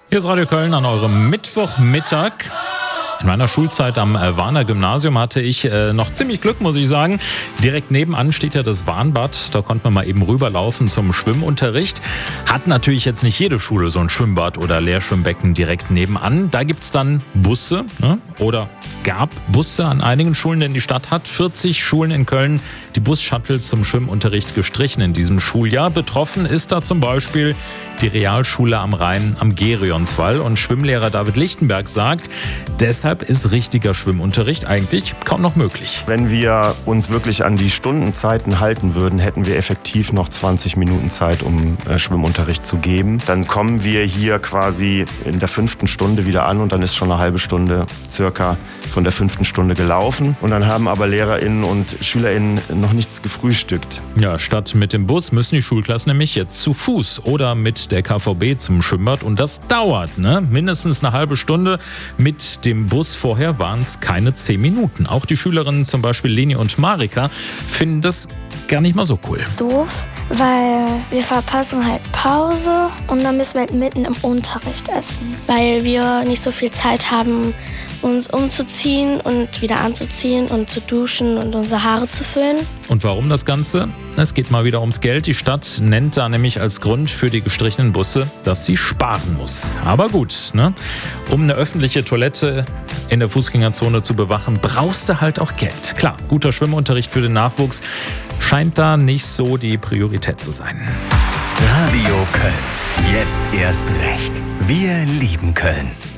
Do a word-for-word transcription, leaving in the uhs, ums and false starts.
Hier ist Radio Köln an eurem Mittwochmittag. In meiner Schulzeit am Warner Gymnasium hatte ich äh, noch ziemlich Glück, muss ich sagen. Direkt nebenan steht ja das Warnbad. Da konnte man mal eben rüberlaufen zum Schwimmunterricht. Hat natürlich jetzt nicht jede Schule so ein Schwimmbad oder Leerschwimmbecken direkt nebenan. Da gibt's dann Busse, ne? Oder gab Busse an einigen Schulen, denn die Stadt hat vierzig Schulen in Köln die Bus-Shuttles zum Schwimmunterricht gestrichen in diesem Schuljahr. Betroffen ist da zum Beispiel die Realschule am Rhein am Gerionswall. Und Schwimmlehrer David Lichtenberg sagt, deshalb ist richtiger Schwimmunterricht eigentlich kaum noch möglich. Wenn wir uns wirklich an die Stundenzeiten halten würden, hätten wir effektiv noch zwanzig Minuten Zeit, um äh, Schwimmunterricht zu geben. Dann kommen wir hier quasi in der fünften Stunde wieder an und dann ist schon eine halbe Stunde circa von der fünften Stunde gelaufen. Und dann haben aber LehrerInnen und SchülerInnen noch nichts gefrühstückt. Ja, statt mit dem Bus müssen die Schulklassen nämlich jetzt zu Fuß oder mit der K V B zum Schwimmbad. Und das dauert, ne? Mindestens eine halbe Stunde. Mit dem Bus vorher waren es keine zehn Minuten. Auch die Schülerinnen, zum Beispiel Leni und Marika, finden das gar nicht mal so cool. Doof, weil wir verpassen halt Pause und dann müssen wir halt mitten im Unterricht essen. Weil wir nicht so viel Zeit haben, uns umzuziehen und wieder anzuziehen und zu duschen und unsere Haare zu föhnen. Und warum das Ganze? Es geht mal wieder ums Geld. Die Stadt nennt da nämlich als Grund für die gestrichenen Busse, dass sie sparen muss. Aber gut, ne? Um eine öffentliche Toilette in der Fußgängerzone zu bewachen, brauchst du halt auch Geld. Klar, guter Schwimmunterricht für den Nachwuchs scheint da nicht so die Priorität zu sein. Radio Köln. Jetzt erst recht. Wir lieben Köln.